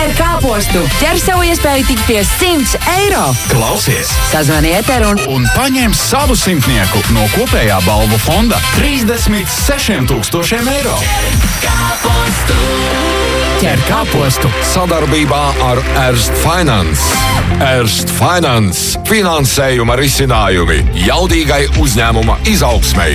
Ķer kāpostu. Ķer savu iespēju tikt pie 100 eiro. Klausies! Sazvani ēteru un paņem savu 100 no kopējā balvu fonda 36,000 eiro. Ķer kāpostu sadarbībā ar Erst Finance. Erst Finance – finansējuma risinājumi jaudīgai uzņēmuma izaugsmei.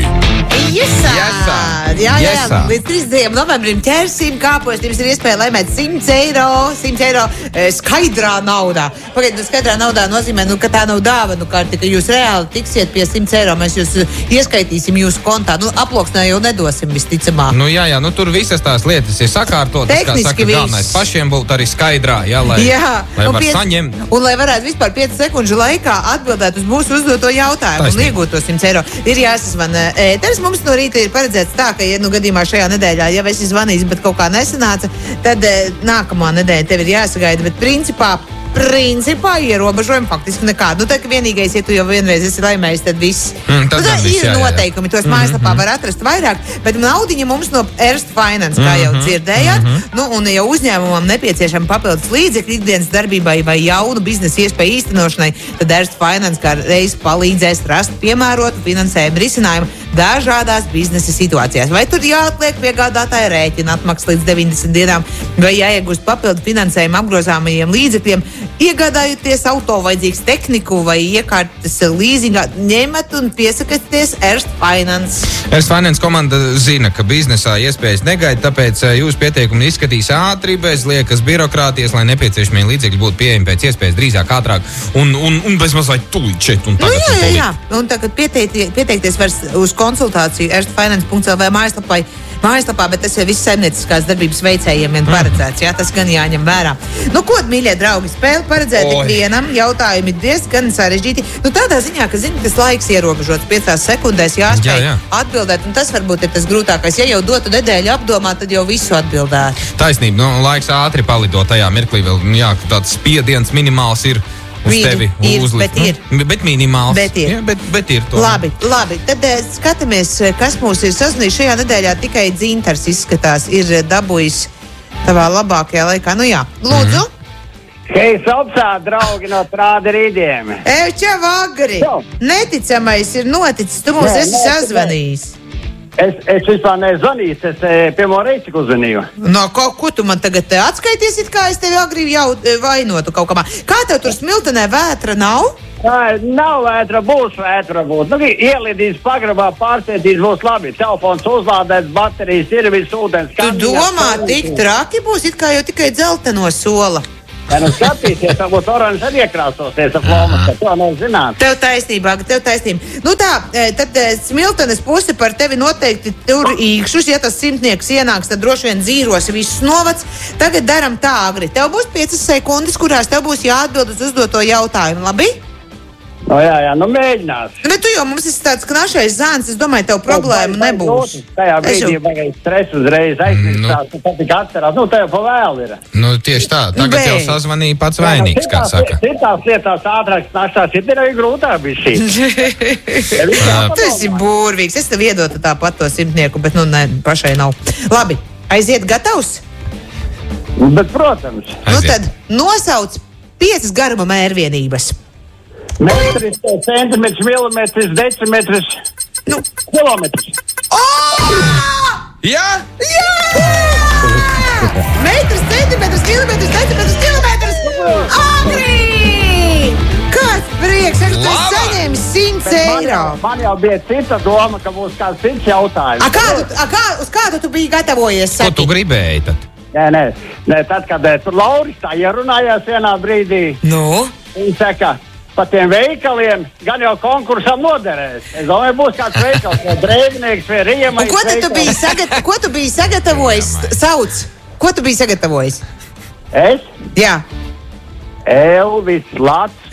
Jā. Līdz 30. novembrim ķersim kāpostu. Jums ir iespēja laimēt 100 eiro skaidrā naudā. Pagaidiet, skaidrā naudā nozīmē, ka tā nav dāvanu karte, ka jūs reāli tiksiet pie 100 eiro. Mēs jūs ieskaitīsim jūsu kontā. Aploksnē jau nedosim visticamāk. Jā, tur visas tās lietas ir sakārtotas. Tehniski kā saka, galvenais pašiem būt arī skaidrā, lai var saņemt. Un lai varētu vispār 5 sekundžu laikā atbildēt uz mūsu uzdoto jautājumu un iegūt to 100 eiro, ir jāsazvana ēteris. Mums no rīta ir paredzēts tā, ka, gadījumā šajā nedēļā, ja esi zvanījis, bet kaut kā nesanāca, tad nākamā nedēļa tev ir jāsagaida, bet principā ierobežojumi faktiski nekādu. Tā ka vienīgais, ja tu jau vienreiz esi laimējis, tad viss. Ir noteikumi, tos mājaslapā var atrast vairāk, bet naudiņa mums no Erst Finance, kā jau dzirdējāt, un ja uzņēmumam nepieciešama papildus līdzekļi ikdienas darbībai vai jaunu biznesa iespēju īstenošanai, tad Erst Finance kā reiz palīdzēs rast piemērotu finansējumu risinājumu dažādās biznesa situācijās. Vai tur jāatliek piegādātāja rēķina atmaksas līdz 90 dienām, vai jāiegūst papildu finansējumu apgrozāmajiem līdzekļiem, iegādājoties auto vajadzīgas tehniku vai iekārtas līzingā, ņemat un piesakieties Erst Finance. Erst Finance komanda zina, ka biznesā iespējas negaida, tāpēc jūs pieteikumi izskatīs ātri, bez liekas birokrātijas, lai nepieciešamie līdzekļi būtu pieejami pēc iespējas drīzāk, ātrāk un bez mazliet tūlīt šeit un tagad. Jā. Un tagad pieteikties var uz konsultāciju erstfinance.lv mājaslapā, bet tas jau viss saimnieciskās darbības veicējiem vien paredzēts. Jā, tas gan jāņem vērā. Ko, mīļie draugi, spēli paredzēt ikvienam, jautājumi diezgan sarežģīti. Tādā ziņā, ka zini, tas laiks ierobežots 5 sekundēs jāspēj atbildēt, un tas varbūt ir tas grūtākais. Ja jau dotu nedēļu apdomāt, tad jau visu atbildētu. Taisnība, laiks ātri palido tajā mirklī vēl, tāds spiediens minimāls ir. Bet minimāls. Bet ir to. Labi. Tad skatāmies, kas mūs ir sazvanījis šajā nedēļā. Tikai Dzintars izskatās, ir dabūjis tavā labākajā laikā. Lūdzu. Hei, saucā, draugi no Prāda rīdiem. Čau, agri. Neticamais ir noticis, tu mūs esi sazvanījis. Es vispār nezvanīju, es pirmo reizi uzvanīju. Ko tu man tagad atskaities, it kā es tevi agri jau vainotu kaut kamā. Kā tev tur Smiltenē vētra nav? Nav vētra, būs vētra. Ielidīs pagrabā, pārsētīs, būs labi. Telefons uzlādēts, baterijas ir, viss ūdens. Tu domā, tik traki būs, it kā jau tikai dzelteno sola. Skatīsies, varbūt oranžs arī iekrāsosies ar flomas, ka to nezināt. Tev taisnība. Tad Smiltenes puse par tevi noteikti tur īkšus. Ja tas 100 ienāks, tad droši vien dzīros visus novads. Tagad daram tā, agri. Tev būs 5 sekundes, kurās tev būs jāatbild uz uzdoto jautājumu. Labi? Jā, mēģinās. Bet tu jau mums esi tāds knašais zāns, es domāju, tev problēma nebūs. Tajā brīdī vajag stresu uzreiz aizmirstās, un tad tik atcerās. Tajā pa vēl ir. Tieši tā. Tagad jau sazvanīja pats vainīgs, kā saka. Citās lietās ātrāk knašās, ir arī grūtāk bija šī. Tu esi burvīgs. Es tev iedotu tāpat to 100, bet pašai nav. Labi, aiziet gatavs? Bet, protams. Tad nosauc 5 garuma mērvienības. Metrs, centimetrs, milimetrs, decimetrs, kilometrs. Jā! Metrs, centimetrs, milimetrs, decimetrs, kilometrs. Agri! Kāds prieks, ka tu saņēmi 100 eiro. Man jau bija cita doma, ka būs kāds cits jautājums. Uz kādu tu biji gatavojies? Ko tu gribēji tad? Nē, tad, kad tur Lauris tā ierunājās vienā brīdī. Viņa saka, pa tiem veikaliem gan jau konkursam noderēs. Es domāju, būs kāds veikals, vai drēbnieks, vai riemais. Ko tu biji sagatavojis? Sauc, ko tu biji sagatavojis? Es? Jā. Elvis, Lats,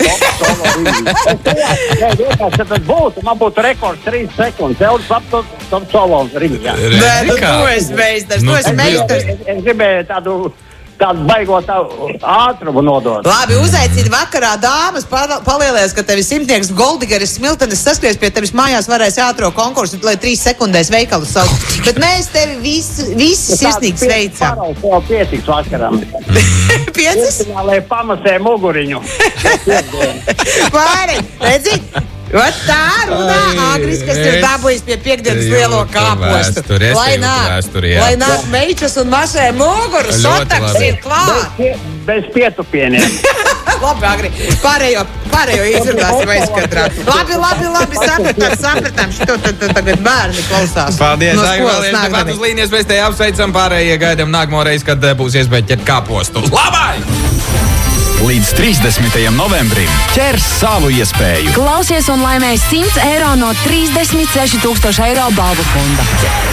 tas būtu, man būtu rekords 3 sekundes. Elvis, Lats, solo ringa. Tu esi meistars, Es gribēju tādu baigot ātrumu nodot. Labi, uzaicini vakarā dāmas, palielies, ka tevi simtnieks Goldigeris Smiltenes saskries pie tevis mājās, varēs ātro konkursu, lai 3 sekundēs veikalu sauc. Bet mēs tevi visi sirsnīgi sveicam. Tev pietiks vakaram. 5? Lai pamasē muguriņu. Pāri, redzi? Tā runā Agris, kas ir dabūjis pie piekdienas lielo kāpostu. Lai nāk meičas un masē muguru, sotaks ir klāt. Bez pietupieniem. Labi, Agri, pārējo izrunāsim aizkadrā. Labi, sapratām, šito tagad bērni klausās. Paldies, Agri, vēl tepat uz līnijas, mēs te apsveicam, pārējie gaidam nākamo reizi, kad būs iespēja ķert kāpostu. Labai! Līdz 30. novembrim ķers savu iespēju. Klausies un laimēj 100 eiro no 36,000 eiro balvu fonda.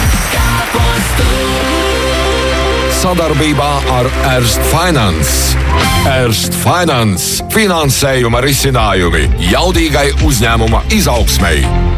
Sadarbībā ar Erst Finance. Erst Finance – finansējuma risinājumi jaudīgai uzņēmuma izaugsmei.